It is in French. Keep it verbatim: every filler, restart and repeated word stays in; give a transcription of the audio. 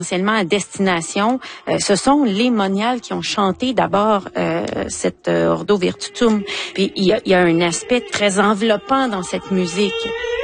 Essentiellement à destination, euh, ce sont les moniales qui ont chanté d'abord euh, cette euh, Ordo Virtutum. Puis il y a, il y a un aspect très enveloppant dans cette musique.